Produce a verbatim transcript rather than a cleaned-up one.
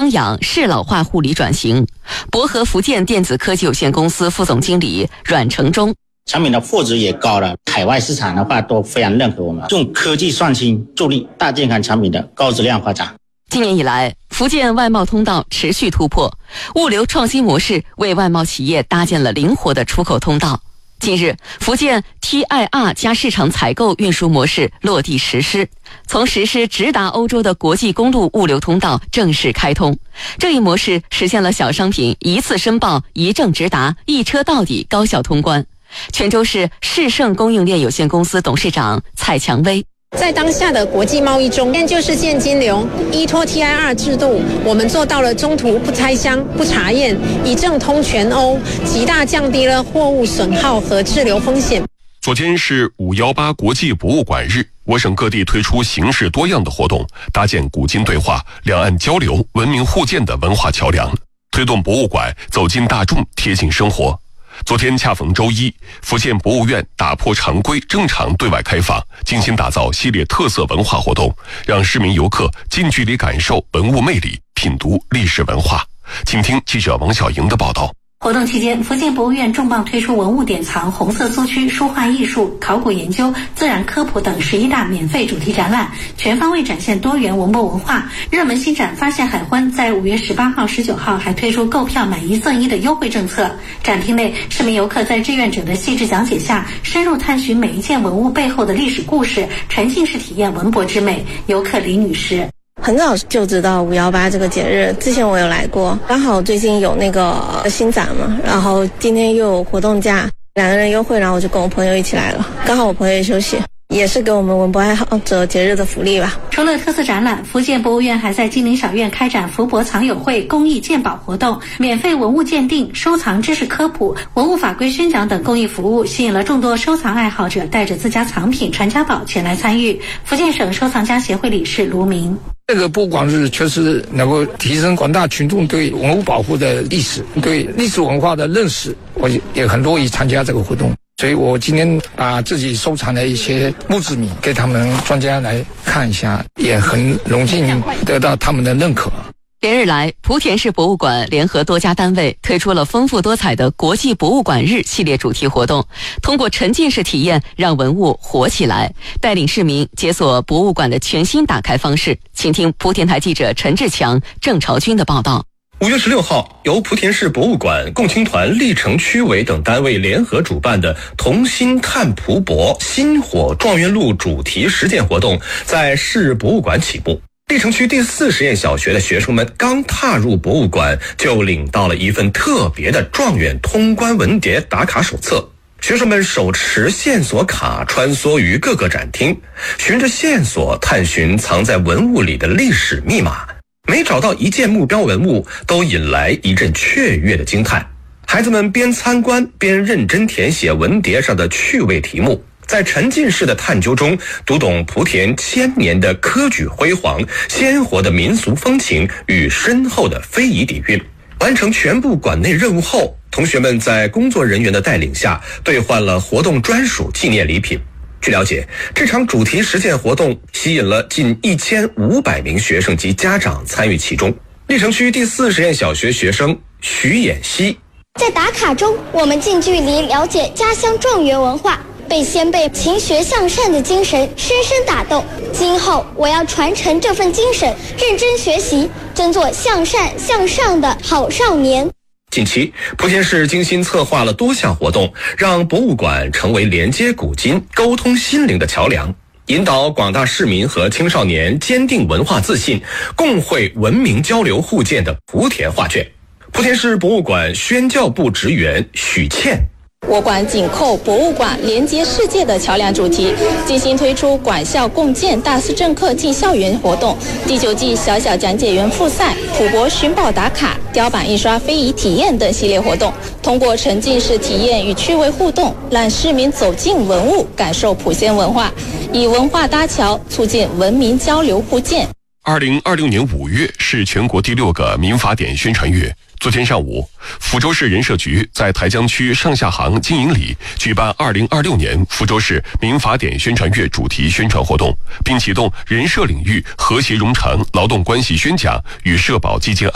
康养适老化护理转型。博和福建电子科技有限公司副总经理阮成忠。 产品的货值也高了，海外市场的话都非常认可我们，用科技创新助力大健康产品的高质量发展。 今年以来，福建外贸通道持续突破，物流创新模式为外贸企业搭建了灵活的出口通道。近日，福建 T I R 加市场采购运输模式落地实施，从实施直达欧洲的国际公路物流通道正式开通。这一模式实现了小商品一次申报、一证直达、一车到底高效通关。泉州市世盛供应链有限公司董事长蔡强威。 在当下的国际贸易中，就是现金流，依托 T I R 制度，我们做到了中途不拆箱、不查验，一证通全欧，极大降低了货物损耗和滞留风险。 昨天是五一八国际博物馆日，我省各地推出形式多样的活动，搭建古今对话、两岸交流、文明互鉴的文化桥梁，推动博物馆走进大众、贴近生活。昨天恰逢周一，福建博物院打破常规，正常对外开放，精心打造系列特色文化活动，让市民游客近距离感受文物魅力，品读历史文化。请听记者王小莹的报道。 活动期间，福建博物院重磅推出文物典藏、红色苏区、书画艺术、考古研究、自然科普等十一大免费主题展览，全方位展现多元文物文化。热门新展发现海昏在五月十八号、十九号还推出购票买一赠一的优惠政策。展厅内，市民游客在志愿者的细致讲解下，深入探寻每一件文物背后的历史故事，沉浸式体验文博之美。游客李女士。 很早就知道五一八这个节日，之前我有来过，刚好最近有那个新展嘛，然后今天又有活动价，两个人优惠，然后我就跟我朋友一起来了，刚好我朋友也休息，也是给我们文博爱好者节日的福利吧。 除了特色展览，福建博物院还在金陵小院开展福博藏友会公益鉴宝活动，免费文物鉴定、收藏知识科普、文物法规宣讲等公益服务，吸引了众多收藏爱好者带着自家藏品传家宝前来参与。福建省收藏家协会理事卢明。 这个博物馆日确实能够提升广大群众对文物保护的历史、对历史文化的认识，我也很乐意参加这个活动。所以我今天把自己收藏的一些墓志铭给他们专家来看一下，也很荣幸得到他们的认可。 连日来，莆田市博物馆联合多家单位推出了丰富多彩的国际博物馆日系列主题活动，通过沉浸式体验让文物活起来，带领市民解锁博物馆的全新打开方式。请听莆田台记者陈志强、郑朝军的报道。 五月十六号，由莆田市博物馆、共青团、历城区委等单位联合主办的同心看蒲博薪火状元录主题实践活动在市博物馆启幕。历城区第四实验小学的学生们刚踏入博物馆，就领到了一份特别的状元通关文牒打卡手册。学生们手持线索卡穿梭于各个展厅，循着线索探寻藏在文物里的历史密码。每找到一件目标文物，都引来一阵雀跃的惊叹。孩子们边参观边认真填写文牒上的趣味题目，在沉浸式的探究中，读懂莆田千年的科举辉煌、鲜活的民俗风情与深厚的非遗底蕴。完成全部馆内任务后，同学们在工作人员的带领下，兑换了活动专属纪念礼品。据了解，这场主题实践活动吸引了近一千五百名学生及家长参与其中。历城区第四实验小学学生徐衍希， 在打卡中，我们近距离了解家乡状元文化，被先辈勤学向善的精神深深打动。今后我要传承这份精神，认真学习，真做向善向上的好少年。 近期，莆田市精心策划了多项活动，让博物馆成为连接古今、沟通心灵的桥梁，引导广大市民和青少年坚定文化自信，共绘文明交流互鉴的莆田画卷。莆田市博物馆宣教部职员许倩， 我馆紧扣博物馆连接世界的桥梁主题，精心推出馆校共建大师政课进校园活动，第九季小小讲解员复赛、普博寻宝打卡、雕版印刷非遗体验等系列活动，通过沉浸式体验与趣味互动，让市民走进文物，感受莆仙文化，以文化搭桥，促进文明交流互鉴。 二零二六年五月是全国第六个民法典宣传月。昨天上午，福州市人社局在台江区上下杭经营里举办二零二六年福州市民法典宣传月主题宣传活动，并启动人社领域和谐融成劳动关系宣讲与社保基金